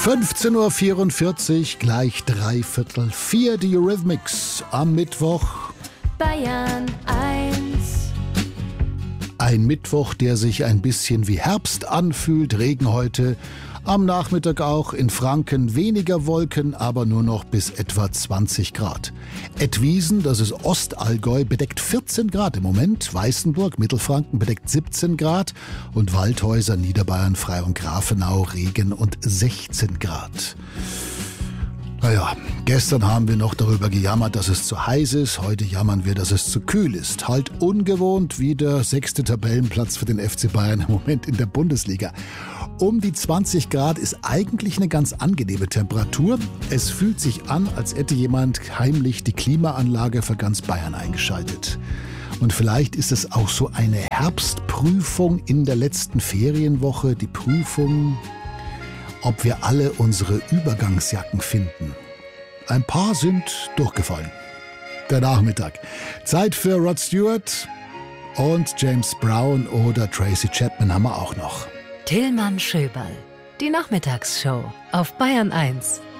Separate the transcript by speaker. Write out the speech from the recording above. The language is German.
Speaker 1: 15.44 Uhr, gleich 3/4, die Eurythmics am Mittwoch.
Speaker 2: Bayern 1.
Speaker 1: Ein Mittwoch, der sich ein bisschen wie Herbst anfühlt. Regen heute, am Nachmittag auch in Franken weniger Wolken, aber nur noch bis etwa 20 Grad. Edwiesen, das ist Ostallgäu, bedeckt 14 Grad im Moment. Weißenburg, Mittelfranken bedeckt 17 Grad. Und Waldhäuser, Niederbayern, Frei und Grafenau, Regen und 16 Grad. Naja, gestern haben wir noch darüber gejammert, dass es zu heiß ist. Heute jammern wir, dass es zu kühl ist. Halt ungewohnt wie der 6. Tabellenplatz für den FC Bayern im Moment in der Bundesliga. Um die 20 Grad ist eigentlich eine ganz angenehme Temperatur. Es fühlt sich an, als hätte jemand heimlich die Klimaanlage für ganz Bayern eingeschaltet. Und vielleicht ist es auch so eine Herbstprüfung in der letzten Ferienwoche. Die Prüfung, ob wir alle unsere Übergangsjacken finden. Ein paar sind durchgefallen. Der Nachmittag. Zeit für Rod Stewart und James Brown oder Tracy Chapman haben wir auch noch.
Speaker 2: Tillmann Schöberl. Die Nachmittagsshow auf Bayern 1.